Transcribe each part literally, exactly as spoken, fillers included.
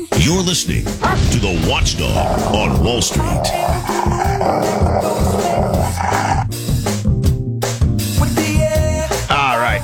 You're listening to the Watchdog on Wall Street. All right.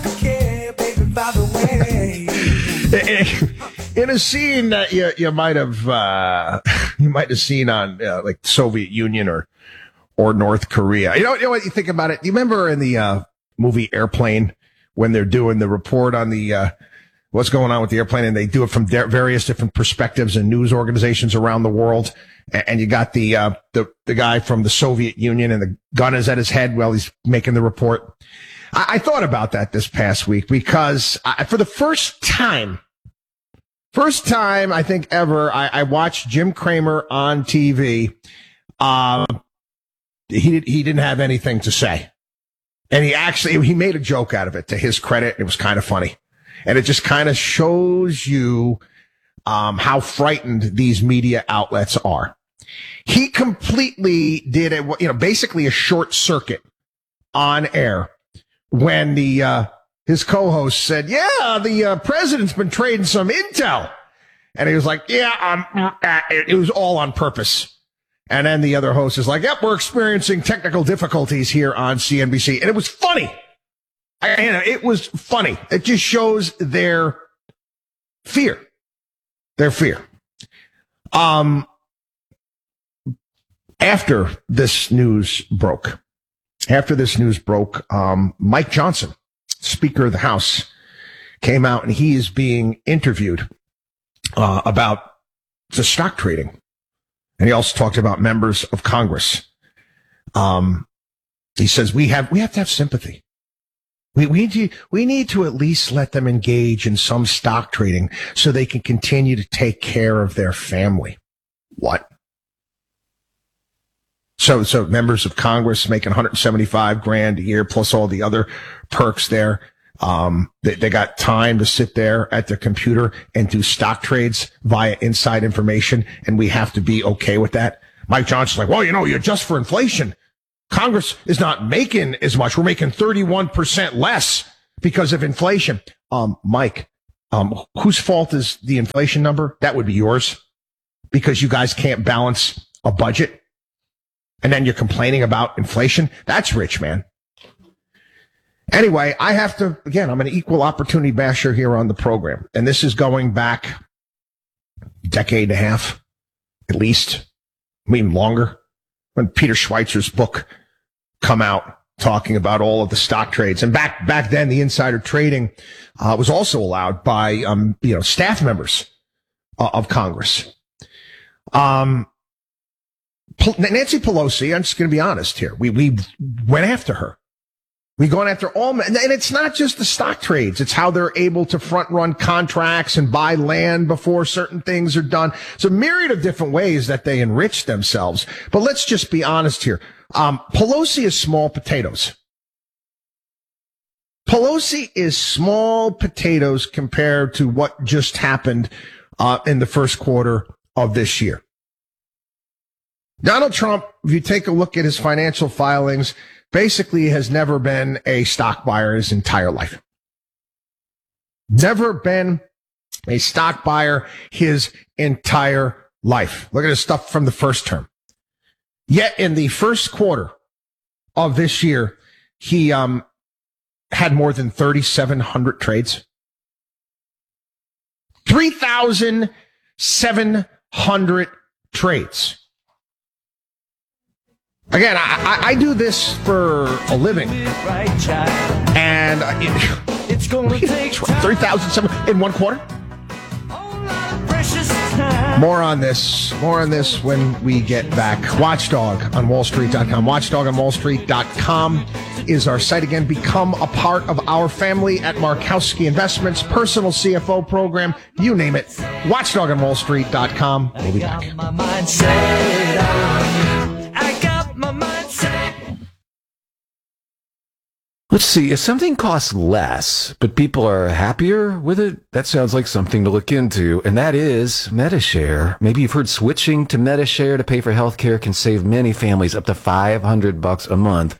In a scene that you you might have uh, you might have seen on uh, like Soviet Union or or North Korea. You know, you know what you think about it? You remember in the uh, movie Airplane when they're doing the report on the uh, what's going on with the airplane, and they do it from de- various different perspectives and news organizations around the world. And, and you got the, uh, the, the guy from the Soviet Union, and the gun is at his head while he's making the report. I, I thought about that this past week because I, for the first time, first time I think ever, I, I watched Jim Cramer on T V. Um, he did, he didn't have anything to say. And he actually, he made a joke out of it, to his credit. It was kind of funny. And it just kind of shows you um, how frightened these media outlets are. He completely did a, you know, basically a short circuit on air when the uh, his co-host said, "Yeah, the uh, president's been trading some intel," and he was like, "Yeah, um, uh, it was all on purpose." And then the other host is like, "Yep, we're experiencing technical difficulties here on C N B C," and it was funny. I, you know, it was funny. It just shows their fear, their fear. Um, after this news broke, after this news broke, um, Mike Johnson, Speaker of the House, came out and he is being interviewed uh, about the stock trading, and he also talked about members of Congress. Um, he says we have we have to have sympathy. We, we, need to, we need to at least let them engage in some stock trading so they can continue to take care of their family. What? So, so members of Congress making one hundred seventy-five grand a year plus all the other perks there. Um, they, they got time to sit there at their computer and do stock trades via inside information, and we have to be okay with that. Mike Johnson's like, well, you know, you adjust for inflation. Congress is not making as much. We're making thirty-one percent less because of inflation. Um, Mike, um, whose fault is the inflation number? That would be yours, because you guys can't balance a budget. And then you're complaining about inflation. That's rich, man. Anyway, I have to, again, I'm an equal opportunity basher here on the program. And this is going back a decade and a half, at least, I mean, longer. When Peter Schweitzer's book come out talking about all of the stock trades. And back, back then, the insider trading, uh, was also allowed by, um, you know, staff members uh, of Congress. Um, Nancy Pelosi, I'm just going to be honest here. We, we went after her. We gone after all, and it's not just the stock trades. It's how they're able to front run contracts and buy land before certain things are done. It's a myriad of different ways that they enrich themselves. But let's just be honest here. Um, Pelosi is small potatoes. Pelosi is small potatoes compared to what just happened uh, in the first quarter of this year. Donald Trump, if you take a look at his financial filings, basically has never been a stock buyer his entire life. Never been a stock buyer his entire life. Look at his stuff from the first term. Yet in the first quarter of this year, he um had more than thirty-seven hundred trades. three thousand seven hundred trades. Again, I, I do this for a living, and it, it's going to take three thousand seven in one quarter. More on this, more on this when we get back. Watchdog on Wall Street dot com. Watchdog on Wall Street dot com is our site. Again, become a part of our family at Markowski Investments, personal C F O program, you name it. Watchdog on Wall Street dot com. We'll be back. Let's see, if something costs less, but people are happier with it, that sounds like something to look into, and that is Medi-Share. Maybe you've heard switching to Medi-Share to pay for healthcare can save many families up to five hundred bucks a month.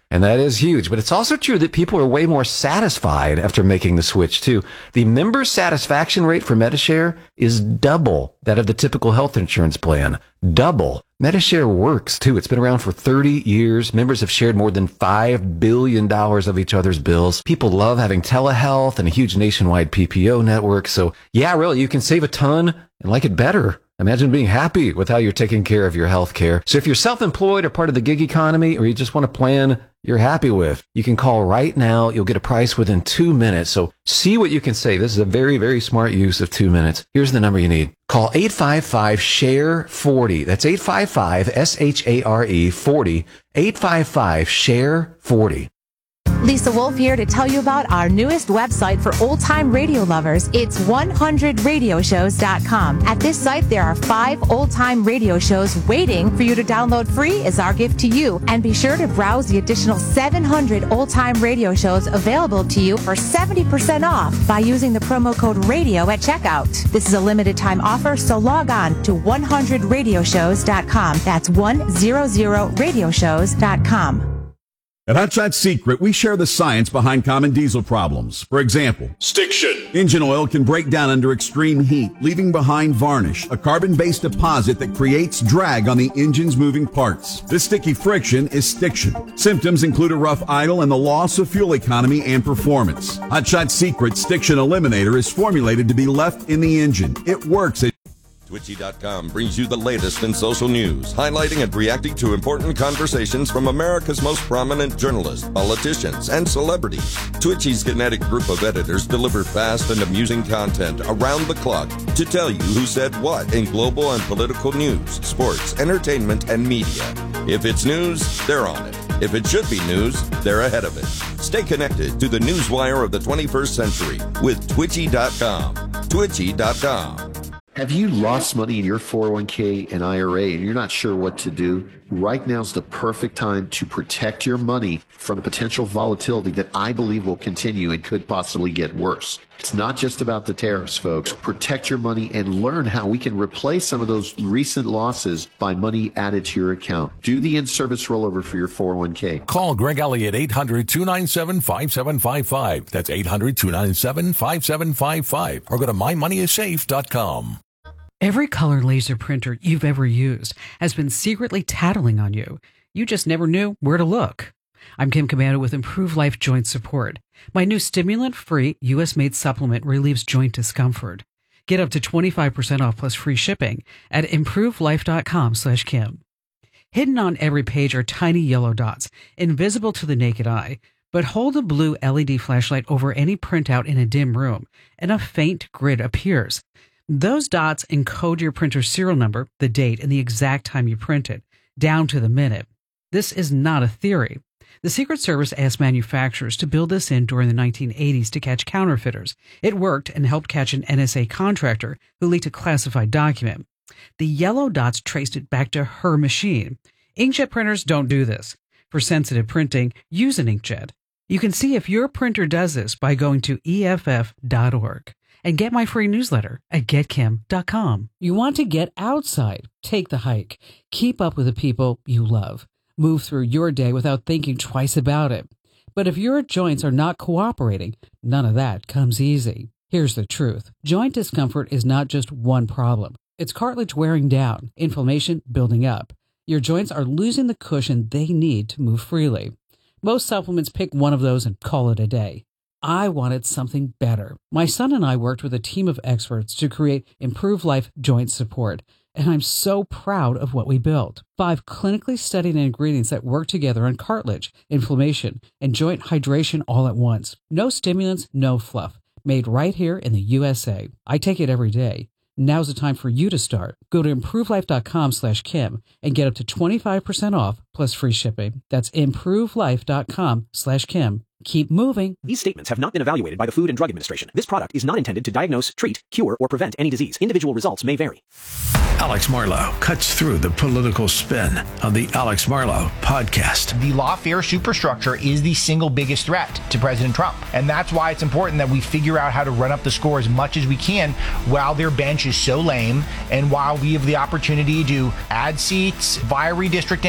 And that is huge. But it's also true that people are way more satisfied after making the switch, too. The member satisfaction rate for Medi-Share is double that of the typical health insurance plan. Double. Medi-Share works, too. It's been around for thirty years. Members have shared more than five billion dollars of each other's bills. People love having telehealth and a huge nationwide P P O network. So, yeah, really, you can save a ton and like it better. Imagine being happy with how you're taking care of your health care. So if you're self-employed or part of the gig economy, or you just want a plan you're happy with, you can call right now. You'll get a price within two minutes. So see what you can save. This is a very, very smart use of two minutes. Here's the number you need. Call eight five five, S H A R E, forty. That's eight five five, S H A R E, forty. eight five five, S H A R E, forty. Lisa Wolf here to tell you about our newest website for old-time radio lovers. It's one hundred radio shows dot com. At this site, there are five old-time radio shows waiting for you to download free as our gift to you. And be sure to browse the additional seven hundred old-time radio shows available to you for seventy percent off by using the promo code RADIO at checkout. This is a limited-time offer, so log on to one hundred radio shows dot com. That's one hundred radio shows dot com. At Hot Shot Secret, we share the science behind common diesel problems. For example, Stiction. Engine oil can break down under extreme heat, leaving behind varnish, a carbon-based deposit that creates drag on the engine's moving parts. This sticky friction is stiction. Symptoms include a rough idle and the loss of fuel economy and performance. Hot Shot Secret Stiction Eliminator is formulated to be left in the engine. It works at Twitchy dot com brings you the latest in social news, highlighting and reacting to important conversations from America's most prominent journalists, politicians, and celebrities. Twitchy's kinetic group of editors deliver fast and amusing content around the clock to tell you who said what in global and political news, sports, entertainment, and media. If it's news, they're on it. If it should be news, they're ahead of it. Stay connected to the newswire of the twenty-first century with Twitchy dot com. Twitchy dot com. Have you lost money in your four oh one k and I R A and you're not sure what to do? Right now is the perfect time to protect your money from potential volatility that I believe will continue and could possibly get worse. It's not just about the tariffs, folks. Protect your money and learn how we can replace some of those recent losses by money added to your account. Do the in-service rollover for your four oh one k. Call Greg Elliott, eight hundred, two nine seven, five seven five five. That's eight hundred, two nine seven, five seven five five. Or go to my money is safe dot com. Every color laser printer you've ever used has been secretly tattling on you. You just never knew where to look. I'm Kim Commando with Improve Life Joint Support. My new stimulant-free, U S-made supplement relieves joint discomfort. Get up to twenty-five percent off plus free shipping at improve life dot com slash Kim. Hidden on every page are tiny yellow dots, invisible to the naked eye. But hold a blue L E D flashlight over any printout in a dim room, and a faint grid appears. Those dots encode your printer's serial number, the date, and the exact time you printed, down to the minute. This is not a theory. The Secret Service asked manufacturers to build this in during the nineteen eighties to catch counterfeiters. It worked and helped catch an N S A contractor who leaked a classified document. The yellow dots traced it back to her machine. Inkjet printers don't do this. For sensitive printing, use an inkjet. You can see if your printer does this by going to E F F dot org. And get my free newsletter at get kim dot com. You want to get outside, take the hike, keep up with the people you love, move through your day without thinking twice about it. But if your joints are not cooperating, none of that comes easy. Here's the truth. Joint discomfort is not just one problem. It's cartilage wearing down, inflammation building up. Your joints are losing the cushion they need to move freely. Most supplements pick one of those and call it a day. I wanted something better. My son and I worked with a team of experts to create Improve Life Joint Support, and I'm so proud of what we built. Five clinically studied ingredients that work together on cartilage, inflammation, and joint hydration all at once. No stimulants, no fluff. Made right here in the U S A. I take it every day. Now's the time for you to start. Go to improve life dot com slash Kim and get up to twenty-five percent off plus free shipping. That's improve life dot com slash Kim. Keep moving. These statements have not been evaluated by the Food and Drug Administration. This product is not intended to diagnose, treat, cure, or prevent any disease. Individual results may vary. Alex Marlow cuts through the political spin on the Alex Marlow podcast. The lawfare superstructure is the single biggest threat to President Trump. And that's why it's important that we figure out how to run up the score as much as we can while their bench is so lame and while we have the opportunity to add seats via redistricting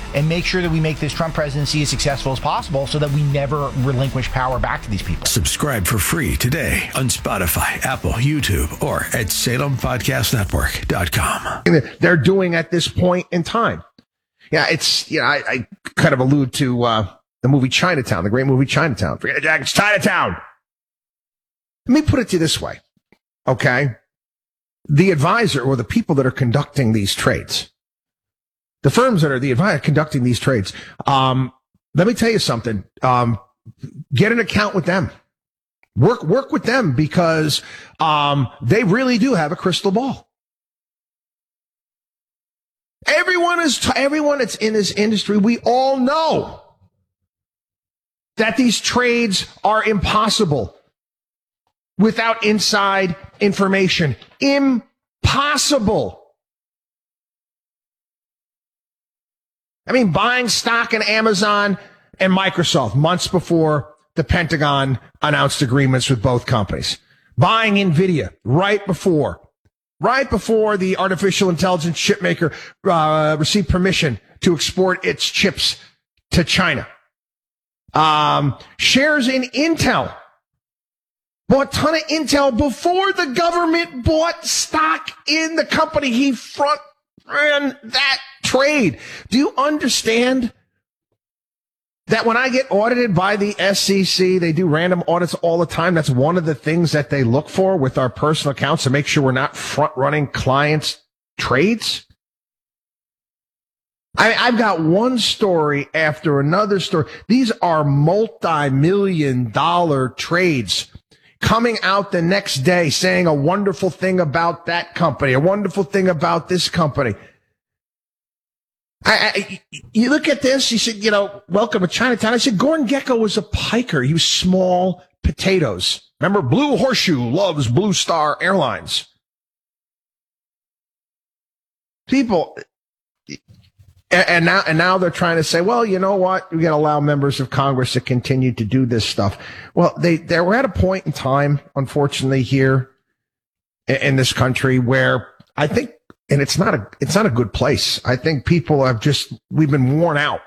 and make sure that we make this Trump presidency as successful as possible so that we never relinquish power back to these people. Subscribe for free today on Spotify, Apple, YouTube, or at Salem Podcast Network dot com. They're doing at this point in time. Yeah, it's, you know, I, I kind of allude to uh, the movie Chinatown, the great movie Chinatown. Forget it, Jack, it's Chinatown. Let me put it to you this way, okay? The advisor or the people that are conducting these trades, the firms that are the advisor conducting these trades, um, let me tell you something. Um, get an account with them. Work, work with them because um, they really do have a crystal ball. Everyone is, t- everyone that's in this industry, we all know that these trades are impossible without inside information. Impossible. I mean, buying stock in Amazon and Microsoft months before the Pentagon announced agreements with both companies. Buying NVIDIA right before. Right before the artificial intelligence chip maker uh, received permission to export its chips to China. Um, shares in Intel. Bought a ton of Intel before the government bought stock in the company. He front ran that trade. Do you understand that when I get audited by the S E C, they do random audits all the time? That's one of the things that they look for with our personal accounts to make sure we're not front-running clients' trades. I, I've got one story after another story. These are multi-million dollar trades coming out the next day saying a wonderful thing about that company, a wonderful thing about this company. I, I, you look at this, you said, you know, welcome to Chinatown. I said, Gordon Gekko was a piker. He was small potatoes. Remember, Blue Horseshoe loves Blue Star Airlines. People, and, and now, and now they're trying to say, well, you know what? We got to allow members of Congress to continue to do this stuff. Well, they, they were at a point in time, unfortunately, here in, in this country where I think, and it's not a, it's not a good place. I think people have just, we've been worn out.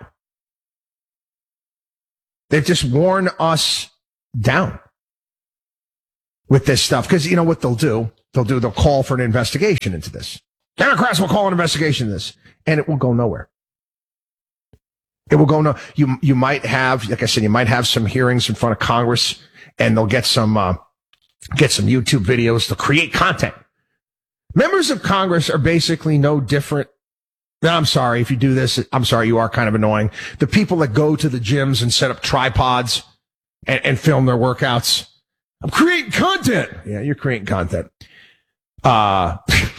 They've just worn us down with this stuff. Cause you know what they'll do? They'll do, they'll call for an investigation into this. Democrats will call an investigation into this and it will go nowhere. It will go no, you, you might have, like I said, you might have some hearings in front of Congress and they'll get some, uh, get some YouTube videos to create content. Members of Congress are basically no different. I'm sorry if you do this. I'm sorry, you are kind of annoying. The people that go to the gyms and set up tripods and, and film their workouts. I'm creating content. Yeah, you're creating content. Uh,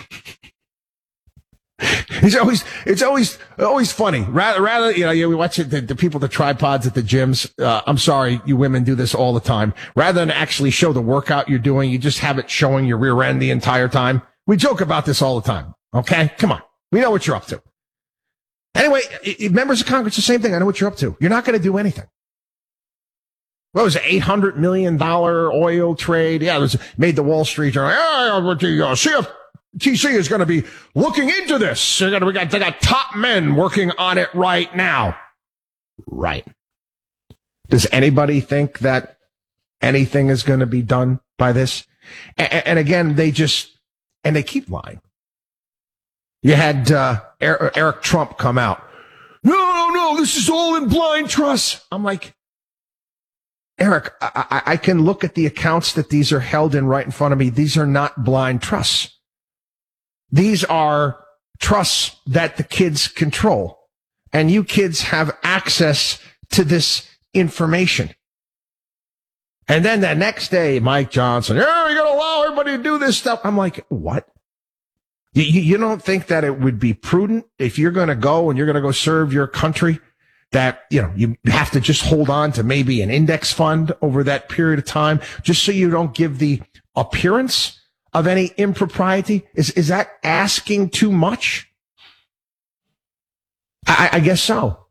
it's always, it's always, always funny. Rather, rather, you know, you watch it, the, the people, the tripods at the gyms. Uh, I'm sorry, you women do this all the time. Rather than actually show the workout you're doing, you just have it showing your rear end the entire time. We joke about this all the time. Okay? Come on. We know what you're up to. Anyway, members of Congress, the same thing. I know what you're up to. You're not going to do anything. What was it? eight hundred million dollars oil trade. Yeah, it was made the Wall Street Journal. Oh, the C F T C is going to be looking into this. They got, we got, they got top men working on it right now. Right. Does anybody think that anything is going to be done by this? And, and again, they just, and they keep lying. You had uh, Eric Trump come out. No, no, no, this is all in blind trust. I'm like, Eric, I, I, I can look at the accounts that these are held in right in front of me. These are not blind trusts. These are trusts that the kids control. And you kids have access to this information. And then the next day, Mike Johnson, oh, you're going to allow everybody to do this stuff. I'm like, what? You, you don't think that it would be prudent if you're going to go and you're going to go serve your country that, you know, you have to just hold on to maybe an index fund over that period of time just so you don't give the appearance of any impropriety? Is, is that asking too much? I, I guess so.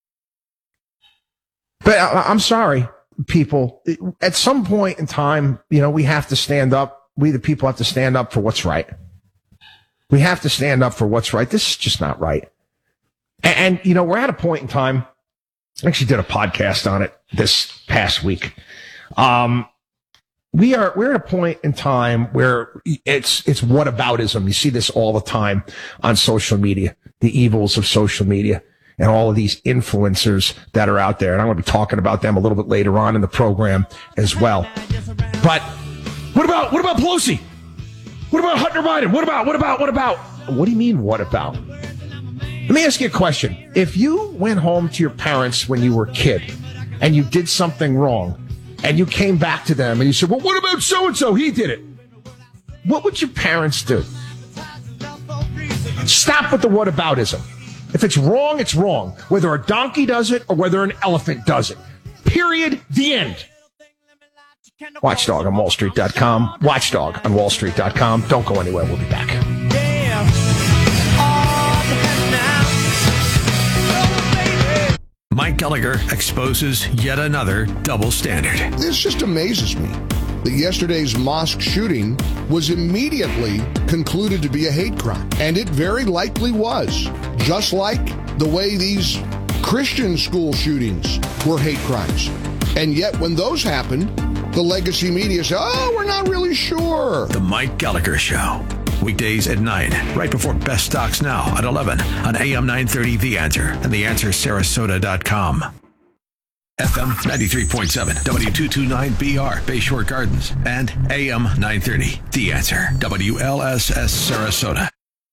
But I, I'm sorry. People, at some point in time, you know, we have to stand up. We, the people, have to stand up for what's right. We have to stand up for what's right. This is just not right. And, and, you know, we're at a point in time, I actually did a podcast on it this past week. Um, we are, we're at a point in time where it's, it's whataboutism. You see this all the time on social media, the evils of social media and all of these influencers that are out there. And I'm going to be talking about them a little bit later on in the program as well. But what about, what about Pelosi? What about Hunter Biden? What about, what about, what about? What do you mean, what about? Let me ask you a question. If you went home to your parents when you were a kid and you did something wrong and you came back to them and you said, well, what about so-and-so? He did it. What would your parents do? Stop with the whataboutism. If it's wrong, it's wrong. Whether a donkey does it or whether an elephant does it. Period. The end. Watchdog on wall street dot com. Watchdog on wall street dot com. Don't go anywhere. We'll be back. Mike Gallagher exposes yet another double standard. This just amazes me that yesterday's mosque shooting was immediately concluded to be a hate crime. And it very likely was. Just like the way these Christian school shootings were hate crimes. And yet when those happened, the legacy media said, oh, we're not really sure. The Mike Gallagher Show. Weekdays at nine, right before Best Stocks Now at eleven on A M nine thirty The Answer and the answer sarasota dot com. F M ninety-three point seven, W two twenty-nine B R, Bayshore Gardens, and A M nine thirty The Answer, W L S S Sarasota.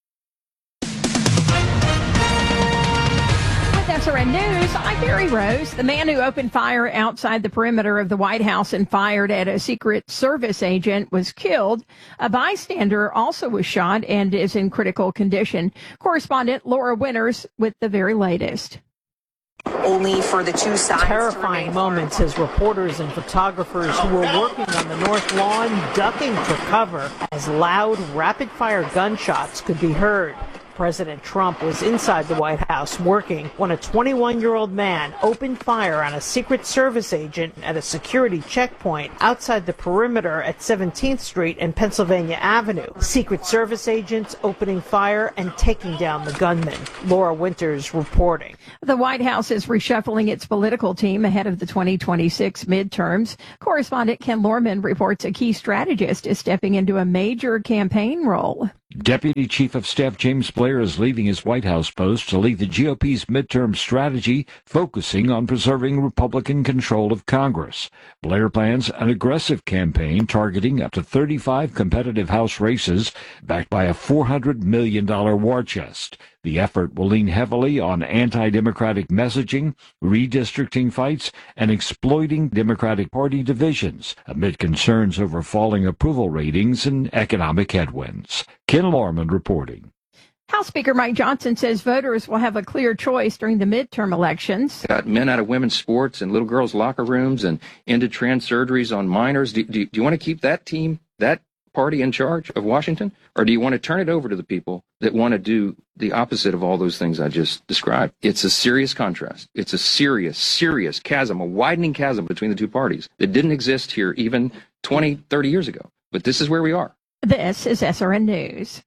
S R N News, I'm Barry Rose. The man who opened fire outside the perimeter of the White House and fired at a Secret Service agent was killed. A bystander also was shot and is in critical condition. Correspondent Laura Winters with the very latest. Only for the two sides. Terrifying moments as reporters and photographers who were working on the North Lawn ducking for cover as loud, rapid-fire gunshots could be heard. President Trump was inside the White House working when a twenty-one-year-old man opened fire on a Secret Service agent at a security checkpoint outside the perimeter at seventeenth Street and Pennsylvania Avenue. Secret Service agents opening fire and taking down the gunman. Laura Winters reporting. The White House is reshuffling its political team ahead of the twenty twenty-six midterms. Correspondent Ken Lorman reports a key strategist is stepping into a major campaign role. Deputy Chief of Staff James Blair is leaving his White House post to lead the G O P's midterm strategy, focusing on preserving Republican control of Congress. Blair plans an aggressive campaign targeting up to thirty-five competitive House races, backed by a four hundred million dollars war chest. The effort will lean heavily on anti-democratic messaging, redistricting fights, and exploiting Democratic Party divisions amid concerns over falling approval ratings and economic headwinds. Ken Lorman reporting. House Speaker Mike Johnson says voters will have a clear choice during the midterm elections. Got men out of women's sports and little girls' locker rooms and ended trans surgeries on minors. Do, do, do you want to keep that team, that party in charge of Washington? Or do you want to turn it over to the people that want to do the opposite of all those things I just described? It's a serious contrast. It's a serious, serious chasm, a widening chasm between the two parties that didn't exist here even twenty, thirty years ago. But this is where we are. This is S R N News.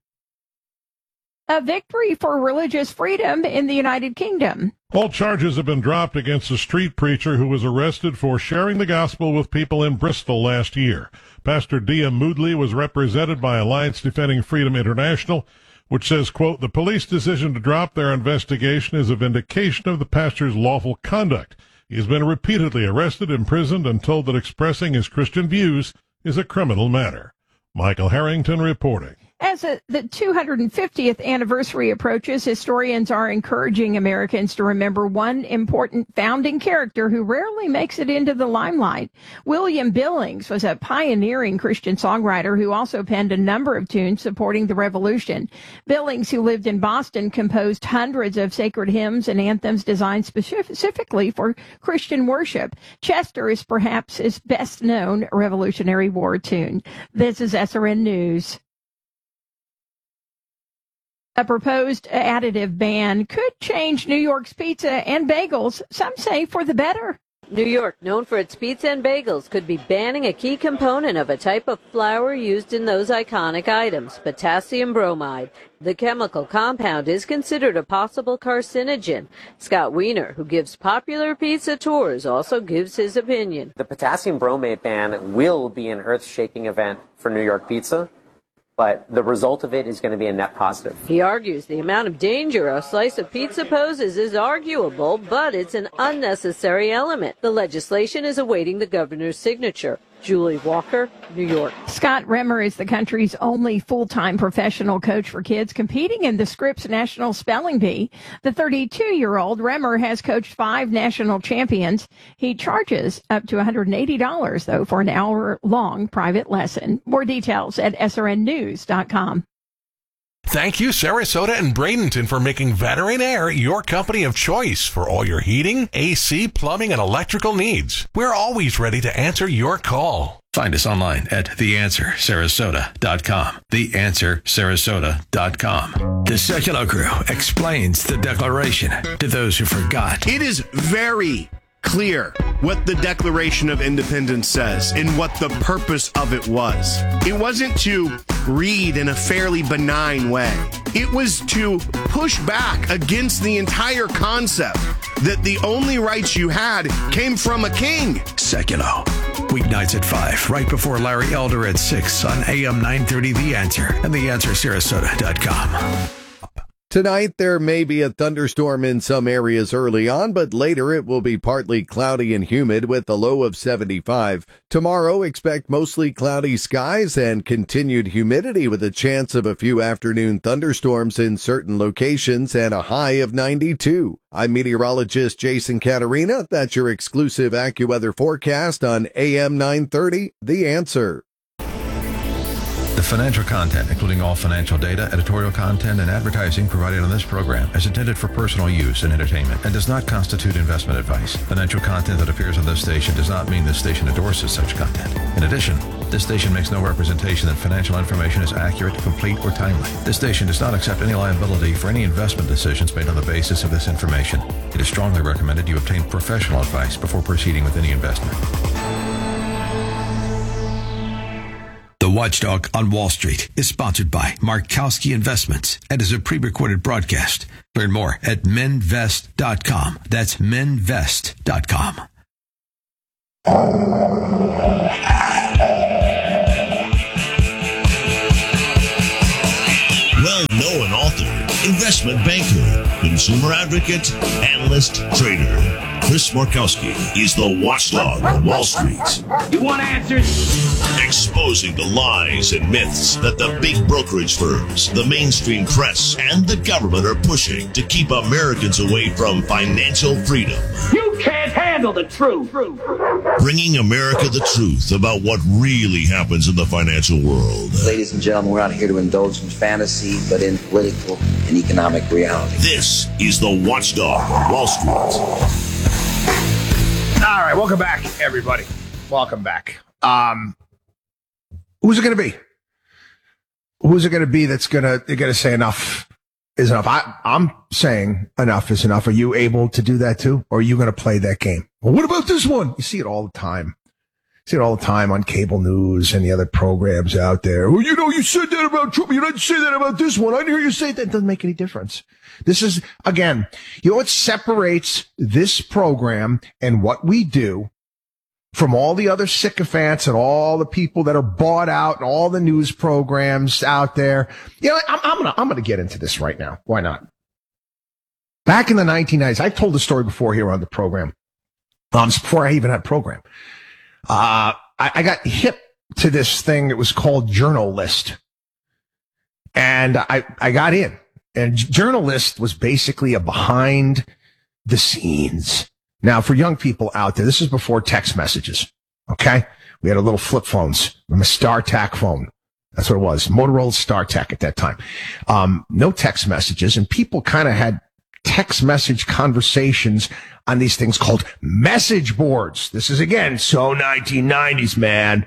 A victory for religious freedom in the United Kingdom. All charges have been dropped against a street preacher who was arrested for sharing the gospel with people in Bristol last year. Pastor Dia Moodley was represented by Alliance Defending Freedom International, which says, quote, the police decision to drop their investigation is a vindication of the pastor's lawful conduct. He has been repeatedly arrested, imprisoned, and told that expressing his Christian views is a criminal matter. Michael Harrington reporting. As a, the two hundred fiftieth anniversary approaches, historians are encouraging Americans to remember one important founding character who rarely makes it into the limelight. William Billings was a pioneering Christian songwriter who also penned a number of tunes supporting the Revolution. Billings, who lived in Boston, composed hundreds of sacred hymns and anthems designed specifically for Christian worship. Chester is perhaps his best-known Revolutionary War tune. This is S R N News. A proposed additive ban could change New York's pizza and bagels, some say for the better. New York, known for its pizza and bagels, could be banning a key component of a type of flour used in those iconic items, potassium bromide. The chemical compound is considered a possible carcinogen. Scott Wiener, who gives popular pizza tours, also gives his opinion. The potassium bromide ban will be an earth-shaking event for New York pizza, but the result of it is going to be a net positive. He argues the amount of danger a slice of pizza poses is arguable, but it's an unnecessary element. The legislation is awaiting the governor's signature. Julie Walker, New York. Scott Remmer is the country's only full-time professional coach for kids competing in the Scripps National Spelling Bee. The thirty-two-year-old Remmer has coached five national champions. He charges up to one hundred eighty dollars, though, for an hour-long private lesson. More details at S R N news dot com. Thank you, Sarasota and Bradenton, for making Veteran Air your company of choice for all your heating, A C, plumbing, and electrical needs. We're always ready to answer your call. Find us online at the answer sarasota dot com. the answer sarasota dot com. The Secular Crew explains the Declaration to those who forgot. It is very clear what the Declaration of Independence says and what the purpose of it was. It wasn't to read in a fairly benign way. It was to push back against the entire concept that the only rights you had came from a king. Secular. Weeknights at five, right before Larry Elder at six on A M nine thirty The Answer and the answer sarasota dot com. Tonight, there may be a thunderstorm in some areas early on, but later it will be partly cloudy and humid with a low of seventy-five. Tomorrow, expect mostly cloudy skies and continued humidity with a chance of a few afternoon thunderstorms in certain locations and a high of ninety-two. I'm meteorologist Jason Caterina. That's your exclusive AccuWeather forecast on A M nine thirty, The Answer. The financial content, including all financial data, editorial content, and advertising provided on this program is intended for personal use and entertainment and does not constitute investment advice. Financial content that appears on this station does not mean this station endorses such content. In addition, this station makes no representation that financial information is accurate, complete, or timely. This station does not accept any liability for any investment decisions made on the basis of this information. It is strongly recommended you obtain professional advice before proceeding with any investment. The Watchdog on Wall Street is sponsored by Markowski Investments and is a pre-recorded broadcast. Learn more at menvest dot com. That's menvest dot com. Well-known author, investment banker, consumer advocate, analyst, trader. Chris Markowski is the watchdog on Wall Street. You want answers? Exposing the lies and myths that the big brokerage firms, the mainstream press, and the government are pushing to keep Americans away from financial freedom. You can't handle the truth. Bringing America the truth about what really happens in the financial world. Ladies and gentlemen, we're not here to indulge in fantasy, but in political and economic reality. This is the Watchdog on Wall Street. All right, welcome back, everybody. Welcome back. Um, who's it going to be? Who's it going to be that's going to going to say enough is enough? I, I'm saying enough is enough. Are you able to do that too, or are you going to play that game? Well, what about this one? You see it all the time. You see it all the time on cable news and the other programs out there. Well, you know, you said that about Trump. You didn't say that about this one. I didn't hear you say that. It doesn't make any difference. This is, again, you know what separates this program and what we do from all the other sycophants and all the people that are bought out and all the news programs out there. You know, I'm, I'm gonna, I'm gonna get into this right now. Why not? Back in the nineteen nineties, I've told the story before here on the program. Um, before I even had a program. Uh, I, I got hip to this thing that was called Journalist. And I, I got in. And Journalist was basically a behind the scenes. Now, for young people out there, this is before text messages. Okay. We had a little flip phones, a StarTAC phone. That's what it was. Motorola StarTAC at that time. Um, no text messages, and people kind of had text message conversations on these things called message boards. This is, again, so nineteen nineties, man.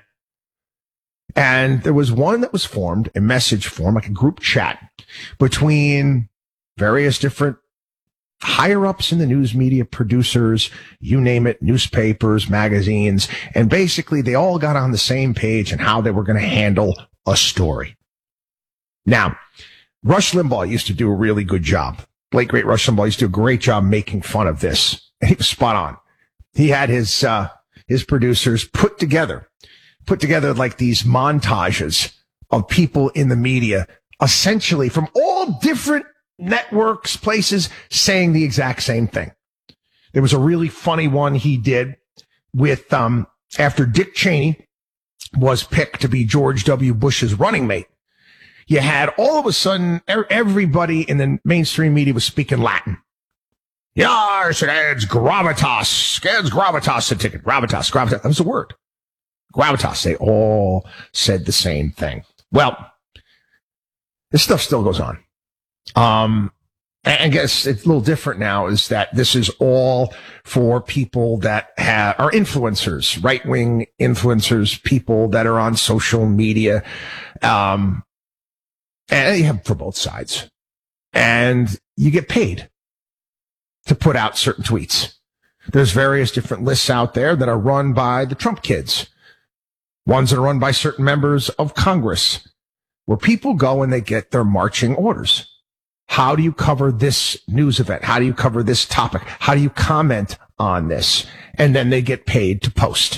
And there was one that was formed, a message form, like a group chat between various different higher ups in the news media, producers, you name it, newspapers, magazines, and basically they all got on the same page on how they were going to handle a story. Now, Rush Limbaugh used to do a really good job. Late great Rush Limbaugh used to do a great job making fun of this. And he was spot on. He had his, uh, his producers put together, put together like these montages of people in the media, essentially from all different networks, places, saying the exact same thing. There was a really funny one he did with, um, after Dick Cheney was picked to be George W. Bush's running mate, you had all of a sudden everybody in the mainstream media was speaking Latin. Yes, it adds gravitas, adds gravitas to ticket. Gravitas, gravitas. That was the word. Gravitas. They all said the same thing. Well, this stuff still goes on. Um, and I guess it's a little different now is that this is all for people that have, are influencers, right-wing influencers, people that are on social media. Um, and you have for both sides. And you get paid to put out certain tweets. There's various different lists out there that are run by the Trump kids. Ones that are run by certain members of Congress, where people go and they get their marching orders. How do you cover this news event? How do you cover this topic? How do you comment on this? And then they get paid to post.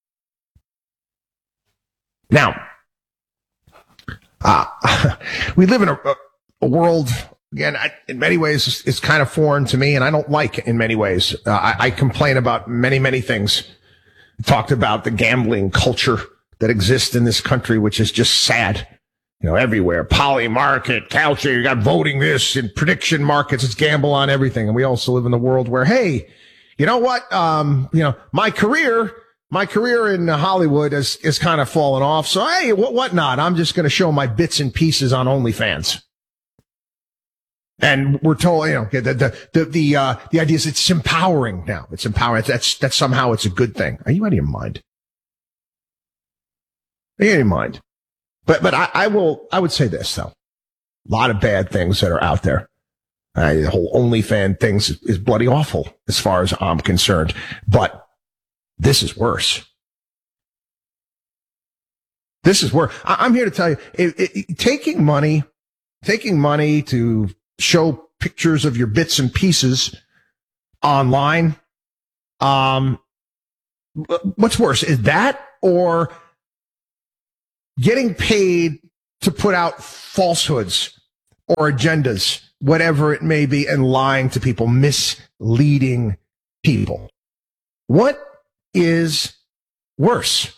Now, uh, we live in a, a world, again, I, in many ways, it's, it's kind of foreign to me, and I don't like in many ways. Uh, I, I complain about many, many things. I talked about the gambling culture that exists in this country, which is just sad. You know, everywhere. Poly market, culture, you got voting this in prediction markets. It's gamble on everything. And we also live in the world where, hey, you know what? Um, you know, my career, my career in Hollywood is, is kind of fallen off. So, hey, what, what not? I'm just going to show my bits and pieces on OnlyFans. And we're told, you know, the, the, the, the, uh, the idea is it's empowering now. It's empowering. That's, that's somehow it's a good thing. Are you out of your mind? Are you out of your mind? But, but I, I will, I would say this though. A lot of bad things that are out there. Uh, the whole OnlyFans thing is, is bloody awful as far as I'm concerned. But this is worse. This is worse. I, I'm here to tell you, it, it, taking money, taking money to show pictures of your bits and pieces online. Um, what's worse, is that or getting paid to put out falsehoods or agendas, whatever it may be, and lying to people, misleading people? What is worse?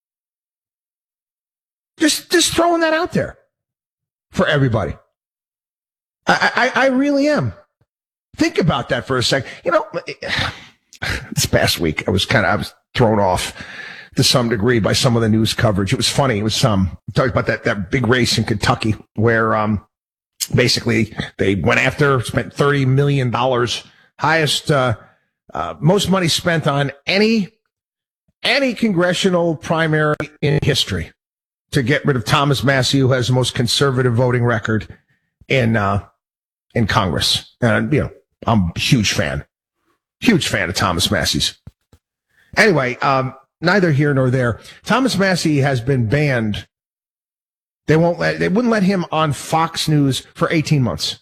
Just, just throwing that out there for everybody. I, I, I really am. Think about that for a second. You know, this past week, I was kind of, I was thrown off to some degree by some of the news coverage. It was funny. It was some, um, talking about that, that big race in Kentucky where, um, basically they went after, spent thirty million dollars, highest, uh, uh, most money spent on any, any congressional primary in history to get rid of Thomas Massie, who has the most conservative voting record in, uh, in Congress. And, you know, I'm a huge fan, huge fan of Thomas Massie's. Anyway, um, neither here nor there. Thomas Massie has been banned. They won't let, they wouldn't let him on Fox News for eighteen months.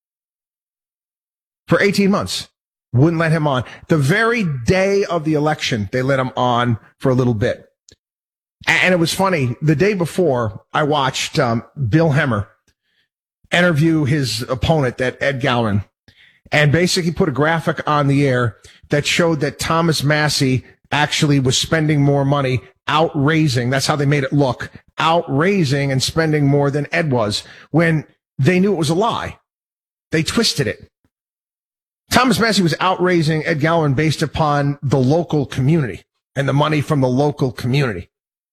For eighteen months. Wouldn't let him on. The very day of the election, they let him on for a little bit. And it was funny. The day before, I watched, um, Bill Hemmer interview his opponent, that Ed Galvin, and basically put a graphic on the air that showed that Thomas Massie actually was spending more money out raising. That's how they made it look, out raising and spending more than Ed was, when they knew it was a lie. They twisted it. Thomas Massie was out raising Ed Galvin based upon the local community and the money from the local community.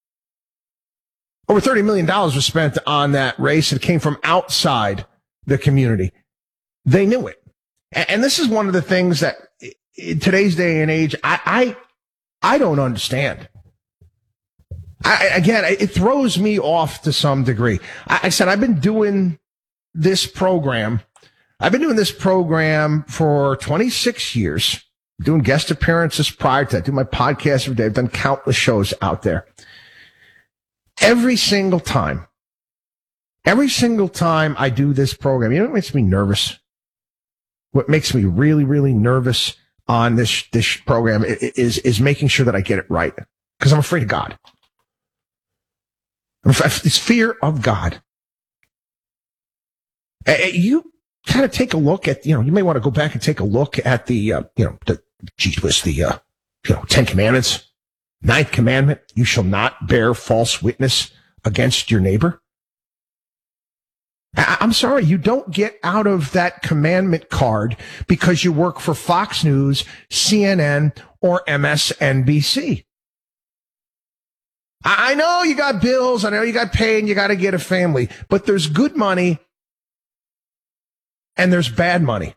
Over thirty million dollars was spent on that race. It came from outside the community. They knew it. And this is one of the things that in today's day and age, I, I, I don't understand. I, again, it throws me off to some degree. I, I said, I've been doing this program I've been doing this program for twenty-six years, doing guest appearances prior to that, do my podcast every day. I've done countless shows out there. Every single time, every single time I do this program, you know what makes me nervous? What makes me really, really nervous on this, this program is, is making sure that I get it right. Because I'm afraid of God. It's fear of God. You kind of take a look at, you know, you may want to go back and take a look at the, uh, you know, the, geez, was the, uh, you know, Ten Commandments. Ninth commandment, you shall not bear false witness against your neighbor. I- I'm sorry, you don't get out of that commandment card because you work for Fox News, C N N, or M S N B C. I, I know you got bills, I know you got paid, and you got to get a family, but there's good money and there's bad money.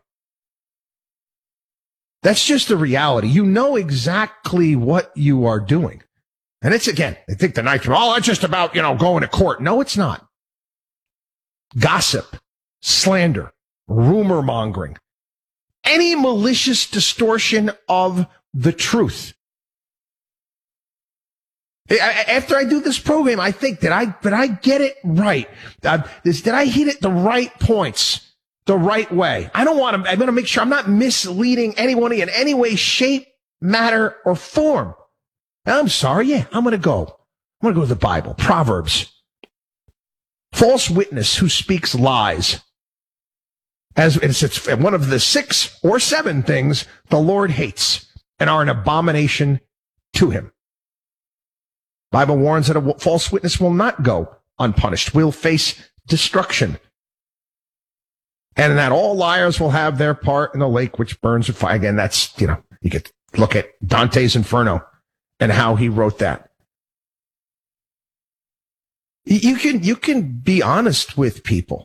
That's just the reality. You know exactly what you are doing. And it's, again, I think the night, oh, it's just about, you know, going to court. No, it's not. Gossip, slander, rumor mongering, any malicious distortion of the truth. After I do this program, I think, did I, did I get it right? Uh, did I hit it the right points? The right way. I don't want to, I'm going to make sure I'm not misleading anyone in any way, shape, matter, or form. I'm sorry. Yeah, I'm going to go. I'm going to go to the Bible. Proverbs. False witness who speaks lies. As it's, it's one of the six or seven things the Lord hates and are an abomination to him. Bible warns that a false witness will not go unpunished, will face destruction. And that all liars will have their part in the lake which burns with fire. Again, that's, you know, you could look at Dante's Inferno and how he wrote that. You can, you can be honest with people.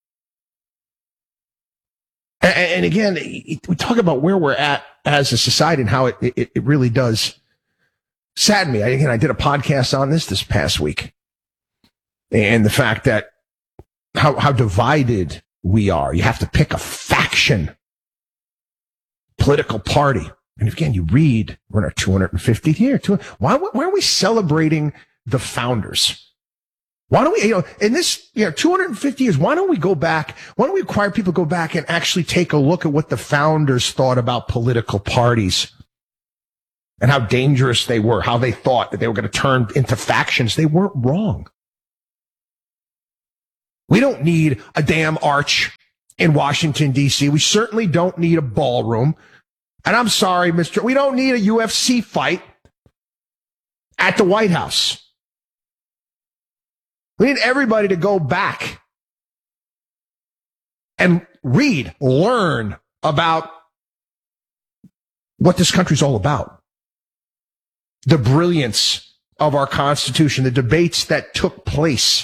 And, and again, we talk about where we're at as a society and how it, it, it really does sadden me. I, again, I did a podcast on this this past week. And the fact that how, how divided we are. You have to pick a faction, political party. And again, you read, we're in our two hundred fiftieth year. Why, why are we celebrating the founders? Why don't we, you know, in this, you know, two hundred fifty years, why don't we go back? Why don't we require people to go back and actually take a look at what the founders thought about political parties and how dangerous they were, how they thought that they were going to turn into factions. They weren't wrong. We don't need a damn arch in Washington, D C. We certainly don't need a ballroom. And I'm sorry, Mister We don't need a U F C fight at the White House. We need everybody to go back and read, learn about what this country's all about. The brilliance of our Constitution, the debates that took place.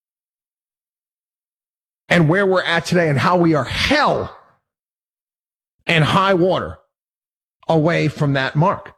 And where we're at today and how we are hell and high water away from that mark.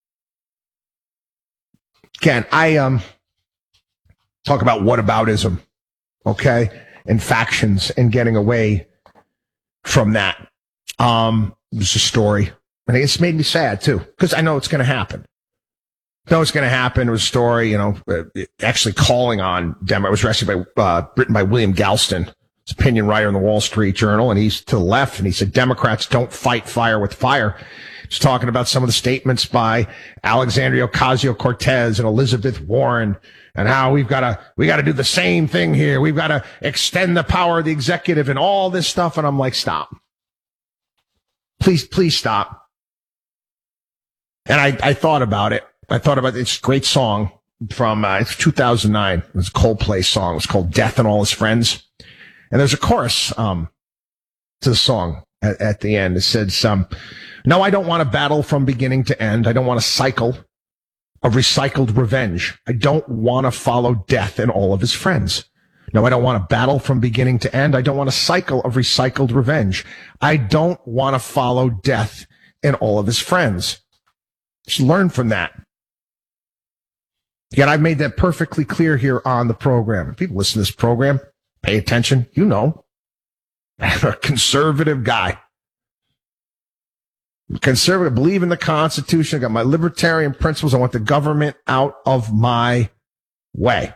Again, I um talk about whataboutism, okay, and factions and getting away from that. Um, there's a story, and it's made me sad too, because I know it's going to happen. I know it's going to happen. It was a story, you know, actually calling on Dem. It was actually by, uh, written by William Galston. Opinion writer in the Wall Street Journal, and he's to the left, and he said Democrats don't fight fire with fire. He's talking about some of the statements by Alexandria Ocasio-Cortez and Elizabeth Warren, and how we've got to we got to do the same thing here. We've got to extend the power of the executive and all this stuff. And I'm like, stop, please, please stop. And I, I thought about it. I thought about this great song from uh, it's two thousand nine. It was a Coldplay song. It was called "Death and All His Friends." And there's a chorus um, to the song at, at the end. It says, um, no, I don't want to battle from beginning to end. I don't want a cycle of recycled revenge. I don't want to follow death and all of his friends. No, I don't want to battle from beginning to end. I don't want a cycle of recycled revenge. I don't want to follow death and all of his friends. Just learn from that. Yet I've made that perfectly clear here on the program. If people listen to this program, pay attention. You know, I'm a conservative guy. Conservative, believe in the Constitution. I got my libertarian principles. I want the government out of my way.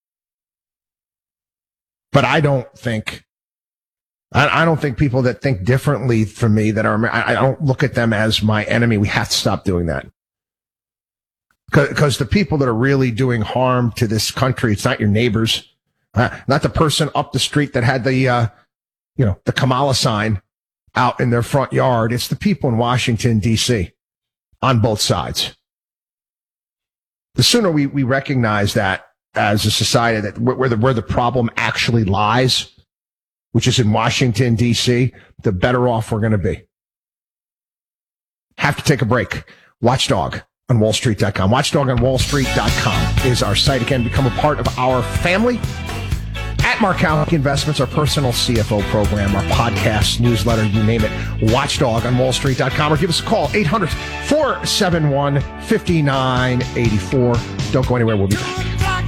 But I don't think, I, I don't think people that think differently from me that are, I, I don't look at them as my enemy. We have to stop doing that. Because the people that are really doing harm to this country, it's not your neighbors, uh, not the person up the street that had the, uh, you know, the Kamala sign out in their front yard. It's the people in Washington, D C on both sides. The sooner we, we recognize that as a society, that where the, where the problem actually lies, which is in Washington, D C, the better off we're going to be. Have to take a break. Watchdog on wall street dot com. Watchdog on wall street dot com is our site. Again, become a part of our family. At Markowski Investments, our personal C F O program, our podcast, newsletter, you name it. Watchdog on wall street dot com, or give us a call, eight hundred, four seven one, five nine eight four. Don't go anywhere. We'll be back.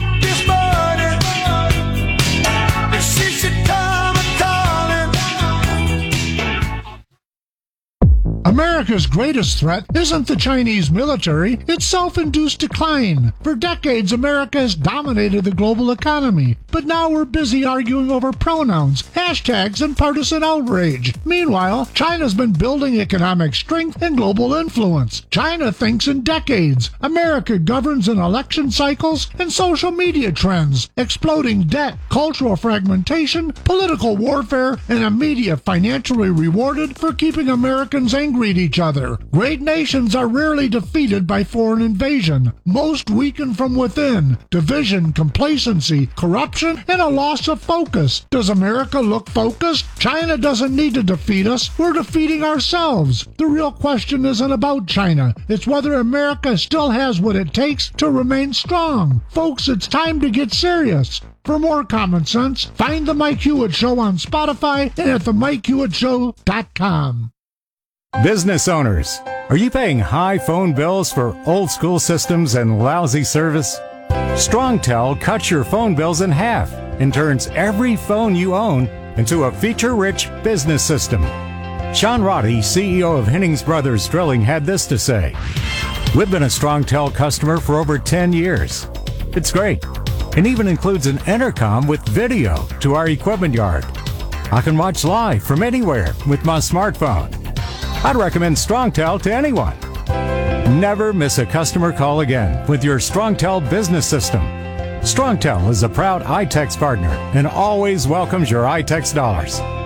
America's greatest threat isn't the Chinese military, it's self-induced decline. For decades, America has dominated the global economy, but now we're busy arguing over pronouns, hashtags, and partisan outrage. Meanwhile, China's been building economic strength and global influence. China thinks in decades. America governs in election cycles and social media trends, exploding debt, cultural fragmentation, political warfare, and a media financially rewarded for keeping Americans angry at each other. Great nations are rarely defeated by foreign invasion. Most weaken from within. Division, complacency, corruption, and a loss of focus. Does America look focused? China doesn't need to defeat us. We're defeating ourselves. The real question isn't about China. It's whether America still has what it takes to remain strong. Folks, it's time to get serious. For more common sense, find The Mike Hewitt Show on Spotify and at the mike hewitt show dot com. Business owners, are you paying high phone bills for old school systems and lousy service? StrongTel cuts your phone bills in half and turns every phone you own into a feature-rich business system. Sean Roddy, C E O of Hennings Brothers Drilling, had this to say. We've been a StrongTel customer for over ten years. It's great, and even includes an intercom with video to our equipment yard. I can watch live from anywhere with my smartphone. I'd recommend StrongTel to anyone. Never miss a customer call again with your StrongTel business system. StrongTel is a proud iTex partner and always welcomes your iTex dollars.